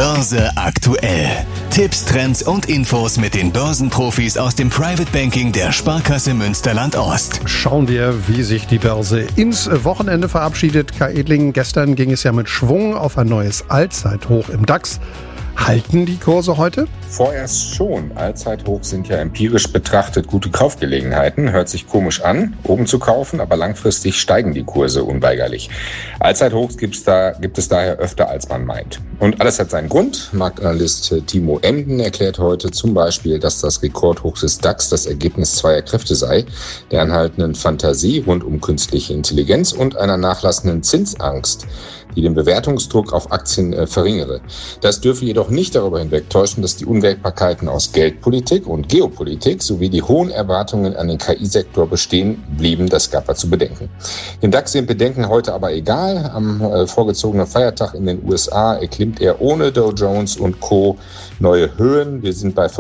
Börse aktuell. Tipps, Trends und Infos mit den Börsenprofis aus dem Private Banking der Sparkasse Münsterland-Ost. Schauen wir, wie sich die Börse ins Wochenende verabschiedet. Kai Edling, gestern ging es ja mit Schwung auf ein neues Allzeithoch im DAX. Halten die Kurse heute? Vorerst schon. Allzeithoch sind ja empirisch betrachtet gute Kaufgelegenheiten. Hört sich komisch an, oben zu kaufen, aber langfristig steigen die Kurse unweigerlich. Allzeithochs gibt es daher öfter, als man meint. Und alles hat seinen Grund. Marktanalyst Timo Emden erklärt heute zum Beispiel, dass das Rekordhoch des DAX das Ergebnis zweier Kräfte sei, der anhaltenden Fantasie rund um künstliche Intelligenz und einer nachlassenden Zinsangst, die den Bewertungsdruck auf Aktien verringere. Das dürfe jedoch nicht darüber hinwegtäuschen, dass die Unwägbarkeiten aus Geldpolitik und Geopolitik sowie die hohen Erwartungen an den KI-Sektor bestehen blieben. Das gab er zu bedenken. Den DAX sind Bedenken heute aber egal. Am vorgezogenen Feiertag in den USA erklimmt er ohne Dow Jones und Co. neue Höhen. Wir sind bei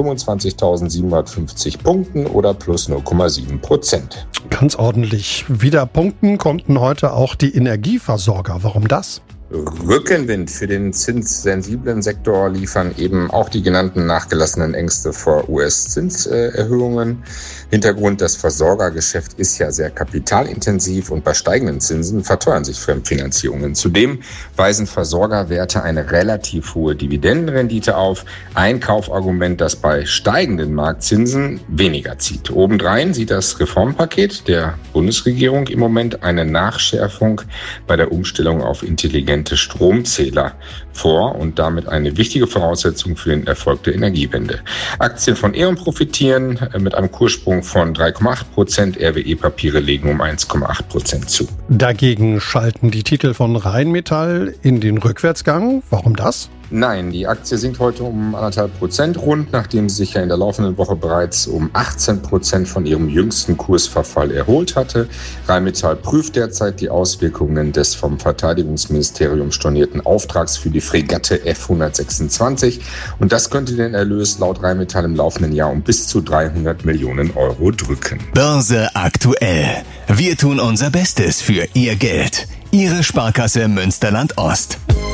25.750 Punkten oder plus 0,7%. Ganz ordentlich. Wieder punkten konnten heute auch die Energieversorger. Warum das? Rückenwind für den zinssensiblen Sektor liefern eben auch die genannten nachgelassenen Ängste vor US-Zinserhöhungen. Hintergrund, das Versorgergeschäft ist ja sehr kapitalintensiv und bei steigenden Zinsen verteuern sich Fremdfinanzierungen. Zudem weisen Versorgerwerte eine relativ hohe Dividendenrendite auf. Ein Kaufargument, das bei steigenden Marktzinsen weniger zieht. Obendrein sieht das Reformpaket der Bundesregierung im Moment eine Nachschärfung bei der Umstellung auf intelligente Stromzähler vor und damit eine wichtige Voraussetzung für den Erfolg der Energiewende. Aktien von E.ON profitieren mit einem Kurssprung von 3,8%, RWE-Papiere legen um 1,8% zu. Dagegen schalten die Titel von Rheinmetall in den Rückwärtsgang. Warum das? Nein, die Aktie sinkt heute um 1,5% rund, nachdem sie sich ja in der laufenden Woche bereits um 18% von ihrem jüngsten Kursverfall erholt hatte. Rheinmetall prüft derzeit die Auswirkungen des vom Verteidigungsministerium stornierten Auftrags für die Fregatte F-126 und das könnte den Erlös laut Rheinmetall im laufenden Jahr um bis zu 300 Millionen Euro drücken. Börse aktuell. Wir tun unser Bestes für Ihr Geld. Ihre Sparkasse Münsterland-Ost.